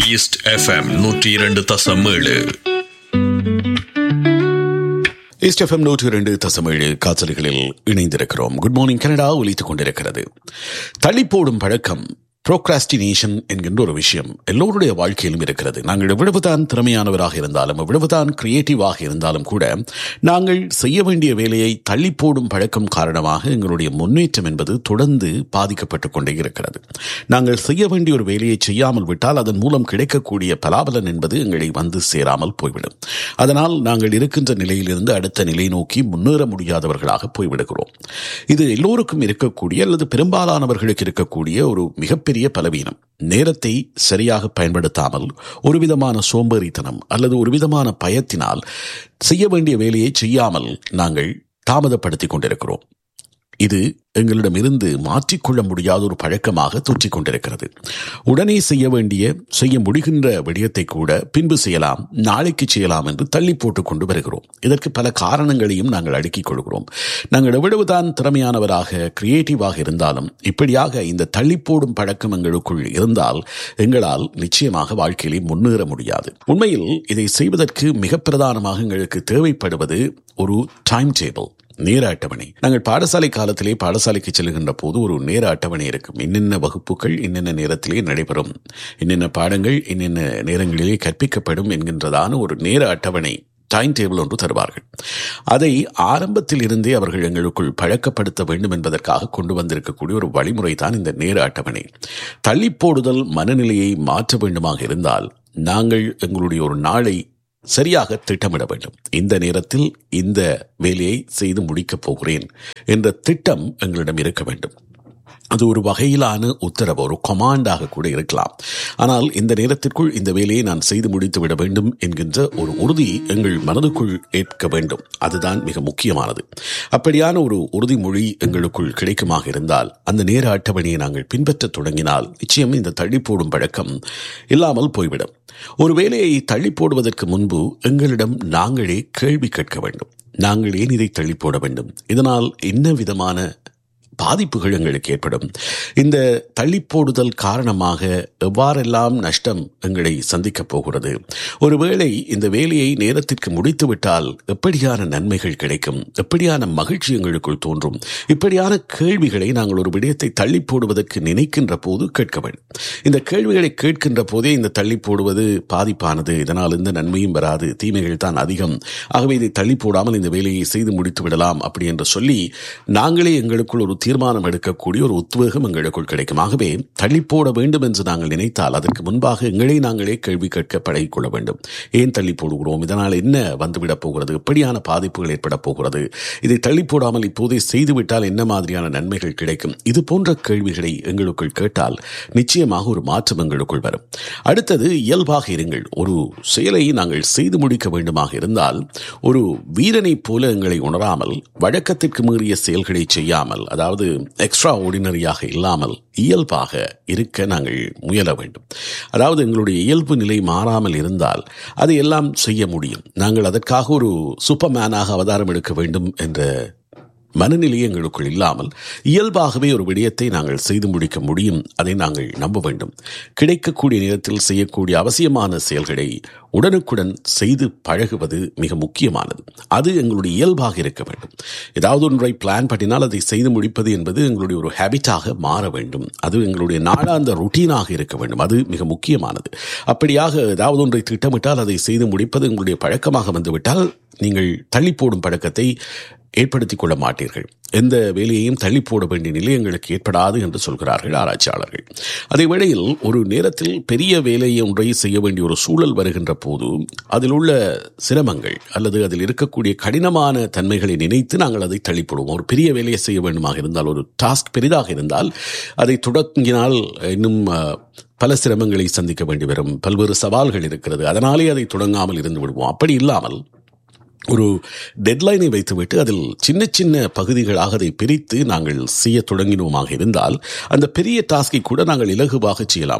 East FM 102.7. East FM 102.7 காற்றலைகளில் இணைந்திருக்கிறோம். Good morning Canada ஒலித்துக் கொண்டிருக்கிறது. தள்ளி போடும் பழக்கம், ப்ரோக்ராஸ்டினேஷன் என்கின்ற ஒரு விஷயம் எல்லோருடைய வாழ்க்கையிலும் இருக்கிறது. நாங்கள் எவ்வளவுதான் திறமையானவராக இருந்தாலும், எவ்வளவுதான் கிரியேட்டிவாக இருந்தாலும் கூட, நாங்கள் செய்ய வேண்டிய வேலையை தள்ளி போடும் பழக்கம் காரணமாக எங்களுடைய முன்னேற்றம் என்பது தொடர்ந்து பாதிக்கப்பட்டுக் கொண்டே இருக்கிறது. நாங்கள் செய்ய வேண்டிய ஒரு வேலையை செய்யாமல் விட்டால் அதன் மூலம் கிடைக்கக்கூடிய பலாபலன் என்பது எங்களை வந்து சேராமல் போய்விடும். அதனால் நாங்கள் இருக்கின்ற நிலையிலிருந்து அடுத்த நிலை நோக்கி முன்னேற முடியாதவர்களாக போய்விடுகிறோம். இது எல்லோருக்கும் இருக்கக்கூடிய அல்லது பெரும்பாலானவர்களுக்கு இருக்கக்கூடிய ஒரு மிகப்பெரிய பலவீனம். நேரத்தை சரியாக பயன்படுத்தாமல் ஒரு விதமான சோம்பேறித்தனம் அல்லது ஒரு விதமான பயத்தினால் செய்ய வேண்டிய வேலையை செய்யாமல் நாங்கள் தாமதப்படுத்திக் கொண்டிருக்கிறோம். இது எங்களிடமிருந்து மாற்றிக்கொள்ள முடியாத ஒரு பழக்கமாக தோற்றிக் கொண்டிருக்கிறது. உடனே செய்ய முடிகின்ற விடயத்தை கூட பின்பு செய்யலாம், நாளைக்கு செய்யலாம் என்று தள்ளி போட்டுக் கொண்டு வருகிறோம். இதற்கு பல காரணங்களையும் நாங்கள் அடுக்கிக் கொள்கிறோம். நாங்கள் எவ்வளவுதான் திறமையானவராக கிரியேட்டிவாக இருந்தாலும் இப்படியாக இந்த தள்ளி போடும் பழக்கம் எங்களுக்குள் இருந்தால் எங்களால் நிச்சயமாக வாழ்க்கையிலே முன்னேற முடியாது. உண்மையில் இதை செய்வதற்கு மிக பிரதானமாக எங்களுக்கு தேவைப்படுவது ஒரு டைம் டேபிள், நேர அட்டவணை. நாங்கள் பாடசாலை காலத்திலே பாடசாலைக்கு செல்கின்ற போது ஒரு நேர அட்டவணை இருக்கும். என்னென்ன வகுப்புகள் என்னென்ன நேரத்திலே நடைபெறும், என்னென்ன பாடங்கள் என்னென்ன நேரங்களிலே கற்பிக்கப்படும் என்கின்றதான ஒரு நேர அட்டவணை, டைம் டேபிள் ஒன்று தருவார்கள். அதை ஆரம்பத்தில் இருந்தே அவர்கள் எங்களுக்குள் பழக்கப்படுத்த வேண்டும் என்பதற்காக கொண்டு வந்திருக்கக்கூடிய ஒரு வழிமுறை தான் இந்த நேர அட்டவணை. தள்ளி போடுதல் மனநிலையை மாற்ற வேண்டுமாக இருந்தால் நாங்கள் எங்களுடைய ஒரு நாளை சரியாக திட்டமிட வேண்டும். இந்த நேரத்தில் இந்த வேலையை செய்து முடிக்கப் போகிறேன் என்ற திட்டம் எங்களிடம் இருக்க வேண்டும். அது ஒரு வகையிலான உத்தரவு, ஒரு கமாண்டாக கூட இருக்கலாம். ஆனால் இந்த நேரத்திற்குள் இந்த வேலையை நான் செய்து முடித்து விட வேண்டும் என்கின்ற ஒரு உறுதி எங்கள் மனதுக்குள் ஏற்க வேண்டும். அதுதான் மிக முக்கியமானது. அப்படியான ஒரு உறுதிமொழி எங்களுக்குள் கிடைக்குமாக இருந்தால் அந்த நேர அட்டவணையை நாங்கள் பின்பற்ற தொடங்கினால் நிச்சயம் இந்த தள்ளி போடும் பழக்கம் இல்லாமல் போய்விடும். ஒரு வேலையை தள்ளி போடுவதற்கு முன்பு எங்களிடம் நாங்களே கேள்வி கேட்க வேண்டும். நாங்கள் ஏன் இதை தள்ளி போட வேண்டும்? இதனால் என்ன விதமான பாதிப்புகள் எங்களுக்கு ஏற்படும்? இந்த தள்ளி போடுதல் காரணமாக எவ்வாறெல்லாம் நஷ்டம் எங்களை சந்திக்கப் போகிறது? ஒருவேளை இந்த வேலையை நேரத்திற்கு முடித்துவிட்டால் எப்படியான நன்மைகள் கிடைக்கும்? எப்படியான மகிழ்ச்சி எங்களுக்குள் தோன்றும்? இப்படியான கேள்விகளை நாங்கள் ஒரு விடயத்தை தள்ளி போடுவதற்கு நினைக்கின்ற போது கேட்க வேண்டும். இந்த கேள்விகளை கேட்கின்ற போதே இந்த தள்ளி போடுவது பாதிப்பானது, இதனால் எந்த நன்மையும் வராது, தீமைகள் தான் அதிகம், ஆகவே இதை தள்ளி போடாமல் இந்த வேலையை செய்து முடித்து விடலாம் அப்படி என்று சொல்லி நாங்களே எங்களுக்குள் ஒரு தீர்மானம் எடுக்கக்கூடிய ஒரு உத்வேகம் எங்களுக்குள் கிடைக்கும். ஆகவே தள்ளி போட வேண்டும் என்று நாங்கள் நினைத்தால் அதற்கு முன்பாக எங்களை நாங்களே கேள்வி கேட்க பழகிக்கொள்ள வேண்டும். ஏன் தள்ளி போடுகிறோம்? இதனால் என்ன வந்துவிடப் போகிறது? எப்படியான பாதிப்புகள் ஏற்பட போகிறது? இதை தள்ளி போடாமல் இப்போதே செய்துவிட்டால் என்ன மாதிரியான நன்மைகள் கிடைக்கும்? இது போன்ற கேள்விகளை எங்களுக்குள் கேட்டால் நிச்சயமாக ஒரு மாற்றம் எங்களுக்குள் வரும். அடுத்தது, இயல்பாக இருங்கள். ஒரு செயலை நாங்கள் செய்து முடிக்க வேண்டுமாக இருந்தால் ஒரு வீரனைப் போல எங்களை உணராமல், வழக்கத்திற்கு மீறிய செயல்களை செய்யாமல், அதாவது எக்ஸ்ட்ரா ஆர்டினரியாக இல்லாமல் இயல்பாக இருக்க நாங்கள் முயல வேண்டும். அதாவது எங்களுடைய இயல்பு நிலை மாறாமல் இருந்தால் அதை எல்லாம் செய்ய முடியும். நாங்கள் அதற்காக ஒரு சூப்பர்மேனாக அவதாரம் எடுக்க வேண்டும் என்ற மனநிலையை எங்களுக்குள் இல்லாமல் இயல்பாகவே ஒரு விடயத்தை நாங்கள் செய்து முடிக்க முடியும். அதை நாங்கள் நம்ப வேண்டும். கிடைக்கக்கூடிய நேரத்தில் செய்யக்கூடிய அவசியமான செயல்களை உடனுக்குடன் செய்து பழகுவது மிக முக்கியமானது. அது எங்களுடைய இயல்பாக இருக்க வேண்டும். ஏதாவது ஒன்றை பிளான் பண்ணினால் அதை செய்து முடிப்பது என்பது எங்களுடைய ஒரு ஹேபிட்டாக மாற வேண்டும். அது எங்களுடைய நாளாந்த ருட்டீனாக இருக்க வேண்டும். அது மிக முக்கியமானது. அப்படியாக ஏதாவது ஒன்றை திட்டமிட்டால் அதை செய்து முடிப்பது எங்களுடைய பழக்கமாக வந்துவிட்டால் நீங்கள் தள்ளி போடும் பழக்கத்தை ஏற்படுத்திக் கொள்ள மாட்டீர்கள். எந்த வேலையையும் தள்ளி போட வேண்டிய நிலை எங்களுக்கு ஏற்படாது என்று சொல்கிறார்கள் ஆராய்ச்சியாளர்கள். அதே வேளையில் ஒரு நேரத்தில் பெரிய வேலையை ஒன்றை செய்ய வேண்டிய ஒரு சூழல் வருகின்ற போது அதில் உள்ள சிரமங்கள் அல்லது அதில் இருக்கக்கூடிய கடினமான தன்மைகளை நினைத்து நாங்கள் அதை தள்ளி போடுவோம். ஒரு பெரிய வேலையை செய்ய வேண்டுமாக இருந்தால், ஒரு டாஸ்க் பெரிதாக இருந்தால் அதை தொடங்கினால் இன்னும் பல சிரமங்களை சந்திக்க வேண்டி வரும். பல்வேறு சவால்கள் இருக்கிறது. அதனாலே அதை தொடங்காமல் இருந்து விடுவோம். அப்படி இல்லாமல் ஒரு டெட்லைனை வைத்துவிட்டு அதில் சின்ன சின்ன பகுதிகளாக அதை பிரித்து நாங்கள் செய்ய தொடங்கினோமாக இருந்தால் அந்த பெரிய டாஸ்கை கூட நாங்கள் இலகுவாக செய்யலாம்.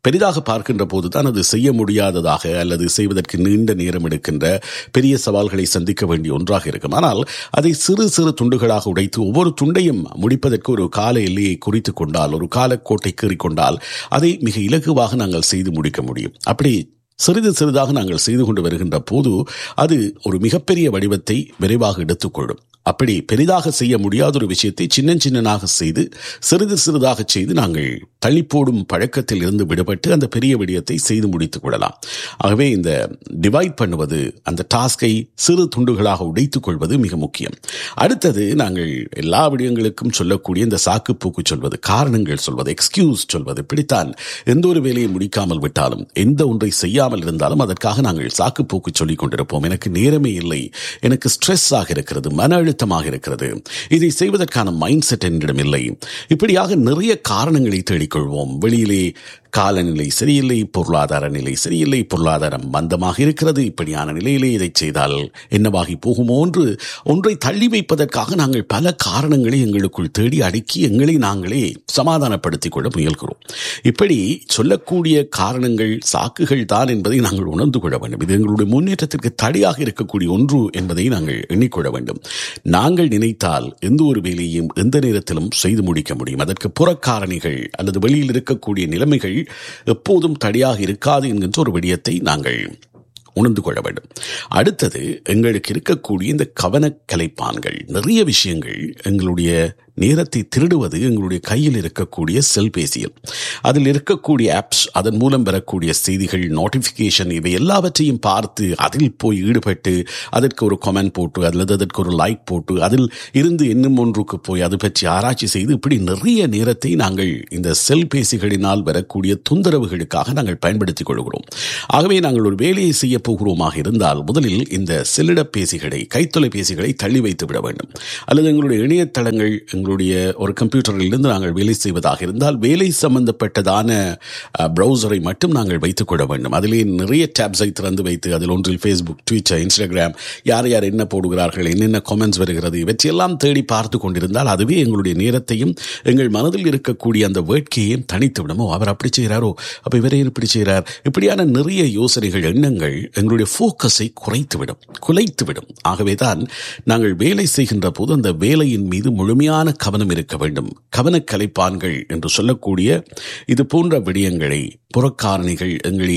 பெரிதாக பார்க்கின்ற போதுதான் அது செய்ய முடியாததாக அல்லது செய்வதற்கு நீண்ட நேரம் எடுக்கின்ற பெரிய சவால்களை சந்திக்க வேண்டிய ஒன்றாக இருக்கும். ஆனால் அதை சிறு சிறு துண்டுகளாக உடைத்து ஒவ்வொரு துண்டையும் முடிப்பதற்கு ஒரு கால எல்லையை குறித்து கொண்டால், ஒரு காலக்கோட்டை கீறிக்கொண்டால் அதை மிக இலகுவாக நாங்கள் செய்து முடிக்க முடியும். அப்படி சிறிது சிறிதாக நாங்கள் செய்து கொண்டு வருகின்ற போது அது ஒரு மிகப்பெரிய வடிவத்தை விரைவாக எடுத்துக்கொள்ளும். அப்படி பெரிதாக செய்ய முடியாத ஒரு விஷயத்தை சின்ன சின்னனாக செய்து சிறிது சிறிதாக செய்து நாங்கள் தள்ளி போடும் பழக்கத்தில் இருந்து விடுபட்டு அந்த பெரிய விடயத்தை செய்து முடித்துக் கொள்ளலாம். ஆகவே இந்த டிவைட் பண்ணுவது, அந்த டாஸ்கை சிறு துண்டுகளாக உடைத்துக் கொள்வது மிக முக்கியம். அடுத்தது, நாங்கள் எல்லா விடயங்களுக்கும் சொல்லக்கூடிய இந்த சாக்கு போக்கு சொல்வது, காரணங்கள் சொல்வது, எக்ஸ்கியூஸ் சொல்வது. இப்படித்தான் எந்த ஒரு வேலையை முடிக்காமல் விட்டாலும், எந்த ஒன்றை செய்யாமல் இருந்தாலும் அதற்காக நாங்கள் சாக்கு போக்கு சொல்லிக் கொண்டிருப்போம். எனக்கு நேரமே இல்லை, எனக்கு ஸ்ட்ரெஸ் ஆக இருக்கிறது, மன அழுத்தமாக இருக்கிறது, இதை செய்வதற்கான மைண்ட் செட் என்னிடம் இல்லை. இப்படியாக நிறைய காரணங்களை தேடிக்கொள்வோம். வெளியிலே காலநிலை சரியில்லை, பொருளாதார நிலை சரியில்லை, பொருளாதாரம் மந்தமாக இருக்கிறது, இப்படியான நிலையிலே இதை செய்தால் என்னவாகி போகுமோ என்று ஒன்றை தள்ளி வைப்பதற்காக நாங்கள் பல காரணங்களை எங்களுக்குள் தேடி அடுக்கி எங்களை நாங்களே சமாதானப்படுத்திக் கொள்ள முயல்கிறோம். இப்படி சொல்லக்கூடிய காரணங்கள் சாக்குகள் தான் என்பதை நாங்கள் உணர்ந்து கொள்ள வேண்டும். இது எங்களுடைய முன்னேற்றத்திற்கு தடையாக இருக்கக்கூடிய ஒன்று என்பதை நாங்கள் எண்ணிக்கொள்ள வேண்டும். நாங்கள் நினைத்தால் எந்த ஒரு வேலையும் எந்த நேரத்திலும் செய்து முடிக்க முடியும். அதற்கு புறக்காரணிகள் அல்லது வெளியில் இருக்கக்கூடிய நிலைமைகள் எப்போதும் தடையாக இருக்காது என்கின்ற ஒரு விடயத்தை நாங்கள் உணர்ந்து கொள்ள வேண்டும். அடுத்தது, எங்களுக்கு இருக்கக்கூடிய இந்த கவனக்கலைப்பான்கள், நிறைய விஷயங்கள் எங்களுடைய நேரத்தை திருடுவது எங்களுடைய கையில் இருக்கக்கூடிய செல்பேசியில். அதில் இருக்கக்கூடிய ஆப்ஸ், அதன் மூலம் பெறக்கூடிய செய்திகள், நோட்டிபிகேஷன், இவை எல்லாவற்றையும் பார்த்து அதில் போய் ஈடுபட்டு அதற்கு ஒரு கமெண்ட் போட்டு அல்லது அதற்கு ஒரு லைக் போட்டு அதில் இருந்து இன்னும் ஒன்றுக்கு போய் அது பற்றி ஆராய்ச்சி செய்து இப்படி நிறைய நேரத்தை நாங்கள் இந்த செல்பேசிகளினால் வரக்கூடிய தொந்தரவுகளுக்காக நாங்கள் பயன்படுத்திக் கொள்கிறோம். ஆகவே நாங்கள் ஒரு வேலையை செய்ய போகிறோமாக இருந்தால் முதலில் இந்த செல்லிடப்பேசிகளை, கைத்தொலைபேசிகளை தள்ளி வைத்து விட வேண்டும். அல்லது எங்களுடைய இணையதளங்கள், எங்களுடைய ஒரு கம்ப்யூட்டரில் இருந்து நாங்கள் வேலை செய்வதாக இருந்தால் வேலை சம்பந்தப்பட்டதான பிரவுசரை மட்டும் நாங்கள் வைத்துக் கொள்ள வேண்டும். அதிலே நிறைய டேப்ஸை திறந்து வைத்து அதில் ஒன்றில் ஃபேஸ்புக், ட்விட்டர், இன்ஸ்டாகிராம், யார் யார் என்ன போடுகிறார்கள், என்னென்ன கமெண்ட்ஸ் வருகிறது, இவற்றையெல்லாம் தேடி பார்த்து கொண்டிருந்தால் அதுவே எங்களுடைய நேரத்தையும் எங்கள் மனதில் இருக்கக்கூடிய அந்த வேட்கையையும் தனித்து விடுமோ. அவர் அப்படி செய்கிறாரோ, அப்போ இவரே இப்படி செய்கிறார், இப்படியான நிறைய யோசனைகள், எண்ணங்கள் எங்களுடைய ஃபோக்கஸை குலைத்துவிடும். ஆகவேதான் நாங்கள் வேலை செய்கின்ற போது அந்த வேலையின் மீது முழுமையான கவனம் இருக்க வேண்டும். கவனக்கலைப்பான்கள் என்று சொல்லக்கூடிய இது போன்ற விடயங்களை, புறக்காரணிகள் எங்களை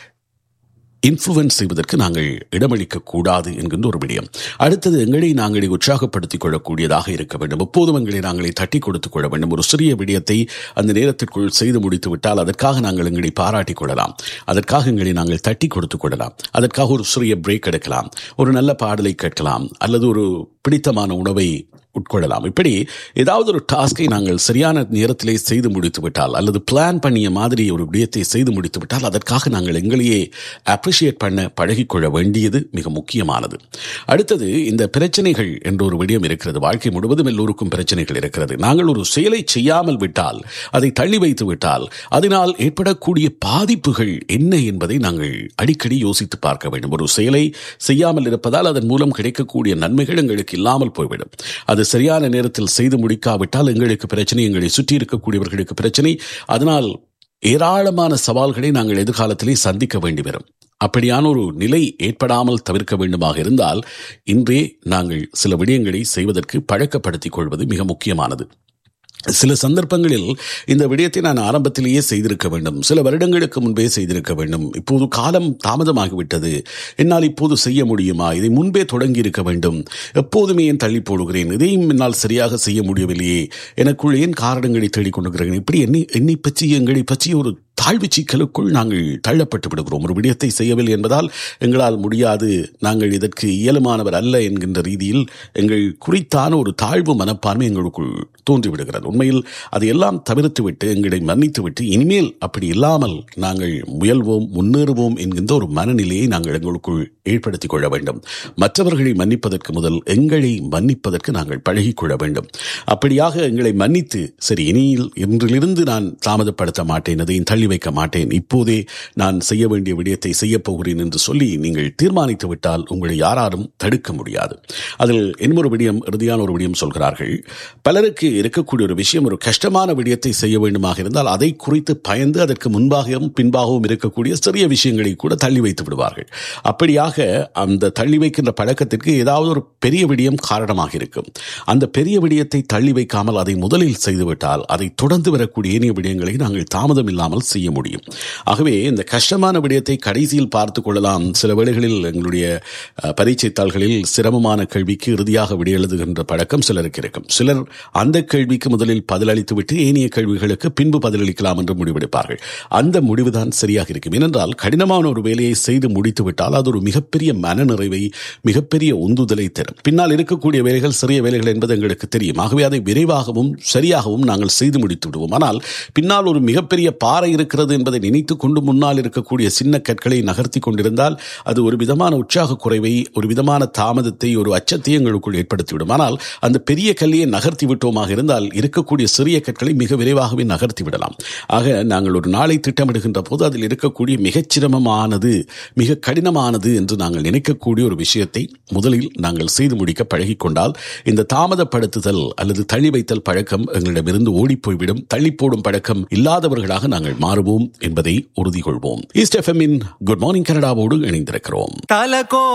இன்ஃப்ளூயன்ஸ் செய்வதற்கு நாங்கள் இடமளிக்க கூடாது என்கின்ற ஒரு விடயம். அடுத்தது, எங்களை நாங்களே உற்சாகப்படுத்திக் கொள்ளக்கூடியதாக இருக்க வேண்டும். எப்போதும் எங்களை நாங்களே தட்டி கொடுத்துக் கொள்ள வேண்டும். ஒரு சிறிய விடயத்தை அந்த நேரத்திற்குள் செய்து முடித்து விட்டால் அதற்காக நாங்கள் எங்களை பாராட்டிக் கொள்ளலாம், அதற்காக எங்களை நாங்கள் தட்டி கொடுத்துக் கொள்ளலாம், அதற்காக ஒரு சிறிய பிரேக் எடுக்கலாம், ஒரு நல்ல பாடலை கேட்கலாம், அல்லது ஒரு பிடித்தமான உணவை உட்கொள்ளலாம். இப்படி ஏதாவது ஒரு டாஸ்கை நாங்கள் சரியான நேரத்திலே செய்து முடித்து விட்டால் அல்லது பிளான் பண்ணிய மாதிரி ஒரு விடயத்தை செய்து முடித்து விட்டால் அதற்காக நாங்கள் எங்களையே அப்ரிஷியேட் பண்ண பழகிக்கொள்ள வேண்டியது மிக முக்கியமானது. அடுத்தது, இந்த பிரச்சனைகள் என்ற ஒரு விடயம் இருக்கிறது. வாழ்க்கை முழுவதும் எல்லோருக்கும் பிரச்சனைகள் இருக்கிறது. நாங்கள் ஒரு செயலை செய்யாமல் விட்டால், அதை தள்ளி வைத்து விட்டால் அதனால் ஏற்படக்கூடிய பாதிப்புகள் என்ன என்பதை நாங்கள் அடிக்கடி யோசித்து பார்க்க வேண்டும். ஒரு செயலை செய்யாமல் இருப்பதால் அதன் மூலம் கிடைக்கக்கூடிய நன்மைகள் எங்களுக்கு இல்லாமல் போய்விடும். அது சரியான நேரத்தில் செய்து முடிக்காவிட்டால் எங்களுக்கு பிரச்சனை, எங்களை சுற்றி இருக்கக்கூடியவர்களுக்கு பிரச்சனை. அதனால் ஏராளமான சவால்களை நாங்கள் எதிர்காலத்திலே சந்திக்க வேண்டி வரும். அப்படியான ஒரு நிலை ஏற்படாமல் தவிர்க்க வேண்டுமாக இருந்தால் இன்றே நாங்கள் சில விடயங்களை செய்வதற்கு பழக்கப்படுத்திக் கொள்வது மிக முக்கியமானது. சில சந்தர்ப்பங்களில் இந்த விடயத்தை நான் ஆரம்பத்திலேயே செய்திருக்க வேண்டும், சில வருடங்களுக்கு முன்பே செய்திருக்க வேண்டும், இப்போது காலம் தாமதமாகிவிட்டது, என்னால் இப்போது செய்ய முடியுமா, இதை முன்பே தொடங்கி இருக்க வேண்டும், எப்போதுமே ஏன் தள்ளி போடுகிறேன், இதையும் என்னால் சரியாக செய்ய முடியவில்லையே, எனக்குள் ஏன் காரணங்களை தேடிக் கொண்டிருக்கிறேன், இப்படி என்னை பற்றி, எங்களை பற்றி ஒரு தாழ்வு சிக்கலுக்குள் நாங்கள் தள்ளப்பட்டு விடுகிறோம். ஒரு விடயத்தை செய்யவில்லை என்பதால் எங்களால் முடியாது, நாங்கள் இதற்கு இயலுமானவர் அல்ல என்கின்ற ரீதியில் எங்கள் குறித்தான ஒரு தாழ்வு மனப்பான்மை எங்களுக்குள் தோன்றிவிடுகிறது. உண்மையில் அதையெல்லாம் தவிர்த்துவிட்டு எங்களை மன்னித்துவிட்டு இனிமேல் அப்படி இல்லாமல் நாங்கள் முயல்வோம், முன்னேறுவோம் என்கின்ற ஒரு மனநிலையை நாங்கள் எங்களுக்குள் ஏற்படுத்திக் கொள்ள வேண்டும். மற்றவர்களை மன்னிப்பதற்கு முதல் எங்களை மன்னிப்பதற்கு நாங்கள் பழகிக்கொள்ள வேண்டும். அப்படியாக எங்களை மன்னித்து, சரி இனியில் இன்றிலிருந்து நான் தாமதப்படுத்த மாட்டேன், அதையும் தள்ளி வைக்க மாட்டேன், இப்போதே நான் செய்ய வேண்டிய விடயத்தை செய்ய போகிறேன் என்று சொல்லி நீங்கள் தீர்மானித்து விட்டால் உங்களை யாராலும் தடுக்க முடியாது. அதில் இன்னொரு விடயம், இறுதியான ஒரு விடயம் சொல்கிறார்கள். பலருக்கு இருக்கக்கூடிய ஒரு விஷயம், ஒரு கஷ்டமான விடயத்தை செய்ய வேண்டுமாக இருந்தால் அதை குறித்து பயந்து அதற்கு முன்பாகவும் பின்பாகவும் இருக்கக்கூடிய சிறிய விஷயங்களை கூட தள்ளி வைத்து விடுவார்கள். அப்படியாக அந்த தள்ளி வைக்கின்ற பழக்கத்திற்கு ஏதாவது ஒரு பெரிய விடயம் காரணமாக இருக்கும். அந்த பெரிய விடயத்தை தள்ளி வைக்காமல் அதை முதலில் செய்துவிட்டால் அதை தொடர்ந்து வரக்கூடிய ஏனைய விடயங்களை நாங்கள் தாமதம் இல்லாமல் செய்ய முடியும். ஆகவே இந்த கஷ்டமான விடயத்தை கடைசியில் பார்த்து கொள்ளலாம். சில வேளைகளில் எங்களுடைய பரீட்சை தாள்களில் சிரமமான கேள்விக்கு இறுதியாக விடை எழுதுகின்ற பழக்கம் சிலருக்கு இருக்கும். சிலர் அந்த கேள்விக்கு முதலில் பதிலளித்துவிட்டு ஏனைய கேள்விகளுக்கு பின்பு பதிலளிக்கலாம் என்று முடிவெடுப்பார்கள். அந்த முடிவுதான் சரியாக இருக்கும். ஏனென்றால் கடினமான ஒரு வேலையை செய்து முடித்து விட்டால் அது ஒரு மிகப்பெரிய மனநிறைவை, மிகப்பெரிய உந்துதலை தரும். பின்னால் இருக்கக்கூடிய வேலைகள் சிறிய வேலைகள் என்பது எங்களுக்கு தெரியும். ஆகவே அதை விரைவாகவும் சரியாகவும் நாங்கள் செய்து முடித்து விடுவோம். ஆனால் பின்னால் ஒரு மிகப்பெரிய பாறை இருக்கிறது என்பதை நினைத்துக் கொண்டு முன்னால் இருக்கக்கூடிய சின்ன கற்களை நகர்த்தி கொண்டிருந்தால் அது ஒரு விதமான உற்சாக குறைவை, ஒரு விதமான தாமதத்தை, ஒரு அச்சத்தை எங்களுக்குள் ஏற்படுத்திவிடும். ஆனால் அந்த பெரிய கல்லியை நகர்த்தி விட்டோமாக இருந்தால் இருக்கக்கூடிய சிறிய கற்களை மிக விரைவாகவே நகர்த்தி விடலாம். ஆக நாங்கள் ஒரு நாளை திட்டமிடுகின்ற போது அதில் இருக்கக்கூடிய மிகச்சிரமமானது, மிக கடினமானது என்று நாங்கள் நினைக்கக்கூடிய ஒரு விஷயத்தை முதலில் நாங்கள் செய்து முடிக்க பழகிக்கொண்டால் இந்த தாமதப்படுத்துதல் அல்லது தள்ளி வைத்தல் பழக்கம் எங்களிடமிருந்து ஓடிப்போய்விடும். தள்ளி போடும் பழக்கம் இல்லாதவர்களாக நாங்கள் மாறுவோம் என்பதை உறுதி கொள்வோம். ஈஸ்ட் எஃப்எம்மின் குட் மார்னிங் கனடாவோடு இணைந்திருக்கிறோம்.